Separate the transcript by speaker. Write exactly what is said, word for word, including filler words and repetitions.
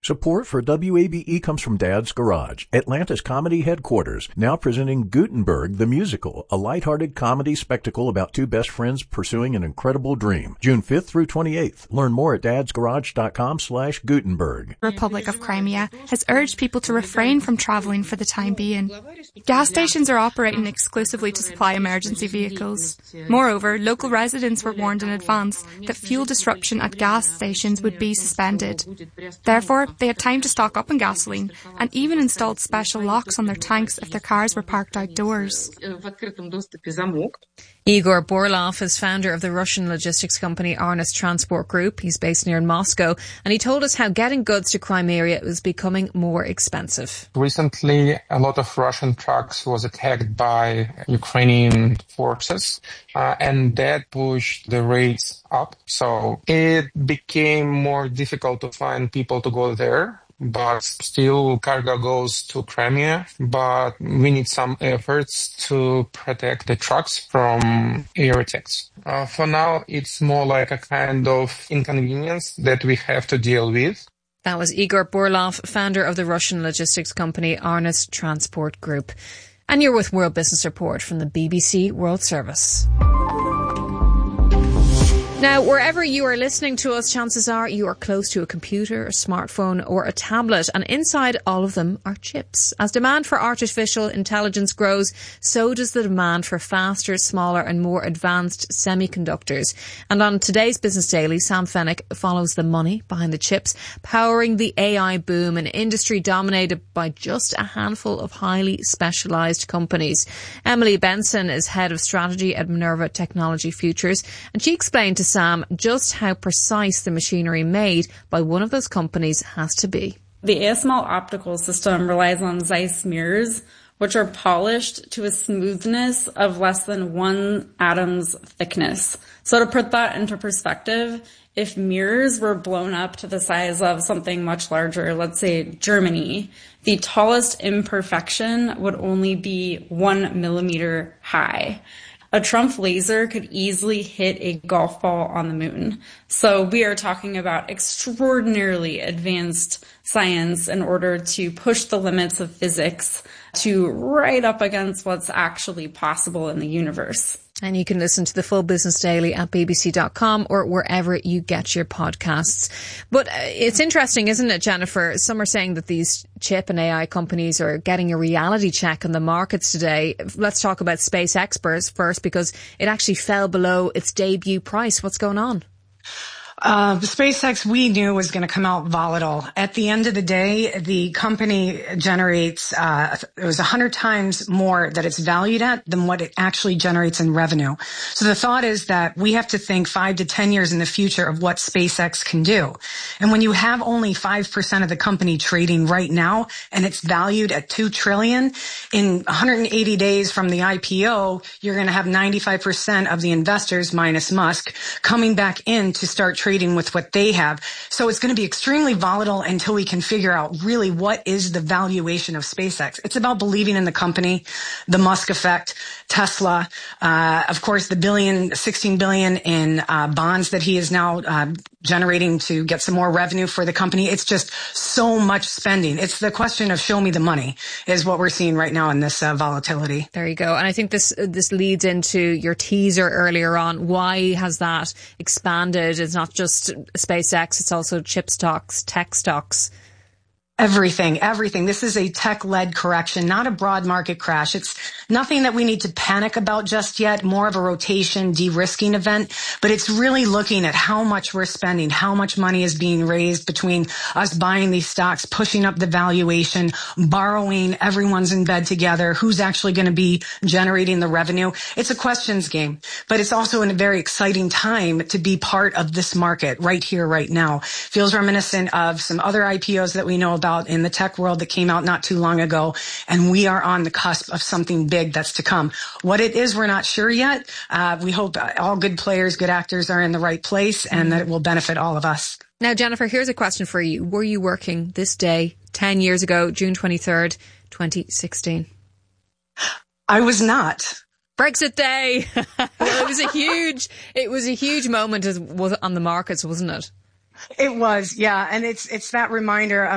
Speaker 1: Support for W A B E comes from Dad's Garage, Atlanta's comedy headquarters, now presenting Gutenberg the Musical, a lighthearted comedy spectacle about two best friends pursuing an incredible dream. June fifth through twenty-eighth. Learn more at dadsgarage.com slash Gutenberg.
Speaker 2: The Republic of Crimea has urged people to refrain from travelling for the time being. Gas stations are operating exclusively to supply emergency vehicles. Moreover, local residents were warned in advance that fuel disruption at gas stations would be suspended. Therefore, they had time to stock up on gasoline and even installed special locks on their tanks if their cars were parked outdoors.
Speaker 3: Igor Borlov is founder of the Russian logistics company Arnes Transport Group. He's based near Moscow, and he told us how getting goods to Crimea was becoming more expensive.
Speaker 4: Recently, a lot of Russian trucks was attacked by Ukrainian forces, uh, and that pushed the rates up. So it became more difficult to find people to go there. But still cargo goes to Crimea, but we need some efforts to protect the trucks from air attacks. Uh, for now, it's more like a kind of inconvenience that we have to deal with.
Speaker 3: That was Igor Borlov, founder of the Russian logistics company Arnes Transport Group. And you're with World Business Report from the B B C World Service. Now, wherever you are listening to us, chances are you are close to a computer, a smartphone or a tablet, and inside all of them are chips. As demand for artificial intelligence grows, so does the demand for faster, smaller and more advanced semiconductors. And on today's Business Daily, Sam Fennick follows the money behind the chips, powering the A I boom, an industry dominated by just a handful of highly specialised companies. Emily Benson is head of strategy at Minerva Technology Futures, and she explained to Sam just how precise the machinery made by one of those companies has to be.
Speaker 5: The A S M L optical system relies on Zeiss mirrors, which are polished to a smoothness of less than one atom's thickness. So to put that into perspective, if mirrors were blown up to the size of something much larger, let's say Germany, the tallest imperfection would only be one millimeter high. A Trump laser could easily hit a golf ball on the moon. So we are talking about extraordinarily advanced science in order to push the limits of physics to right up against what's actually possible in the universe.
Speaker 3: And you can listen to the full Business Daily at b b c dot com or wherever you get your podcasts. But it's interesting, isn't it, Jennifer? Some are saying that these chip and A I companies are getting a reality check on the markets today. Let's talk about SpaceX first, because it actually fell below its debut price. What's going on?
Speaker 6: Uh, SpaceX we knew was going to come out volatile. At the end of the day, the company generates, uh, it was a hundred times more that it's valued at than what it actually generates in revenue. So the thought is that we have to think five to ten years in the future of what SpaceX can do. And when you have only five percent of the company trading right now and it's valued at two trillion dollars, in one hundred eighty days from the I P O, you're going to have ninety-five percent of the investors minus Musk coming back in to start trading with what they have. So it's going to be extremely volatile until we can figure out really what is the valuation of SpaceX. It's about believing in the company, the Musk effect, Tesla, uh, of course, the billion, sixteen billion in uh, bonds that he is now uh, generating to get some more revenue for the company. It's just so much spending. It's the question of show me the money is what we're seeing right now in this uh, volatility.
Speaker 3: There you go. And I think this this leads into your teaser earlier on. Why has that expanded? It's not just SpaceX, it's also chip stocks, tech stocks.
Speaker 6: Everything, everything. This is a tech-led correction, not a broad market crash. It's nothing that we need to panic about just yet, more of a rotation, de-risking event, but it's really looking at how much we're spending, how much money is being raised between us buying these stocks, pushing up the valuation, borrowing, everyone's in bed together, who's actually going to be generating the revenue. It's a questions game, but it's also in a very exciting time to be part of this market right here, right now. Feels reminiscent of some other I P Os that we know about in the tech world that came out not too long ago, and we are on the cusp of something big that's to come. What it is, we're not sure yet. Uh, we hope all good players, good actors are in the right place and that it will benefit all of us.
Speaker 3: Now, Jennifer, here's a question for you. Were you working this day ten years ago, June twenty-third, twenty sixteen?
Speaker 6: I was not.
Speaker 3: Brexit Day. Well, it was a huge, it was a huge moment as was on the markets, wasn't it?
Speaker 6: It was, yeah. And it's, it's that reminder of